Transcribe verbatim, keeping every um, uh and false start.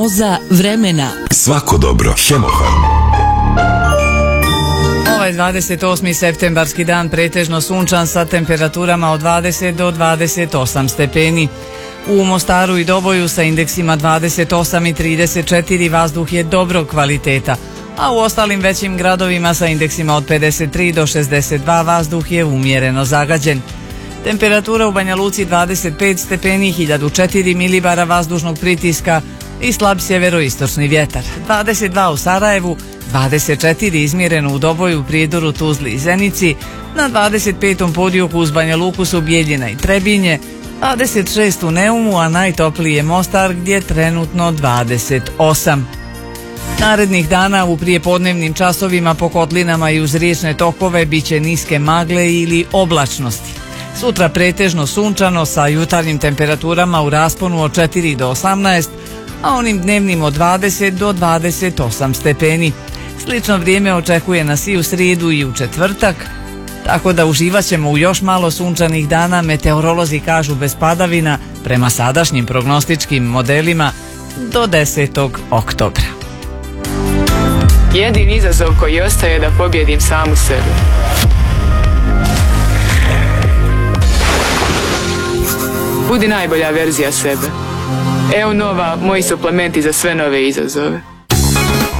Za vremena. Svako dobro. Hemofarm. Ovaj dvadeset osmi septembarski dan pretežno sunčan sa temperaturama od dvadeset do dvadeset osam stepeni. U Mostaru i Doboju sa indeksima dvadeset osam i trideset četiri vazduh je dobrog kvaliteta, a u ostalim većim gradovima sa indeksima od pedeset tri do šezdeset dva vazduh je umjereno zagađen. Temperatura u Banja Luci dvadeset pet stepeni, hiljadu četiri milibara vazdušnog pritiska i slab sjeveroistočni vjetar. dvadeset dva u Sarajevu, dvadeset četiri izmjereno u Doboju, Prijedoru, Tuzli i Zenici, na dvadeset petom podioku uz Banja Luku su Bijeljina i Trebinje, dvadeset šest u Neumu, a najtopliji je Mostar gdje trenutno dvadeset osam. Narednih dana u prijepodnevnim časovima po kotlinama i uz riječne tokove bit će niske magle ili oblačnosti. Sutra pretežno sunčano sa jutarnjim temperaturama u rasponu od četiri do osamnaest, a onim dnevnim od dvadeset do dvadeset osam stepeni. Slično vrijeme očekuje nas i u srijedu i u četvrtak, tako da uživat ćemo u još malo sunčanih dana. Meteorolozi kažu bez padavina prema sadašnjim prognostičkim modelima do desetog oktobra. Jedini izazov koji ostaje je da pobjedim samu sebe. Budi najbolja verzija sebe. Evo Nova, moji suplementi za sve nove izazove.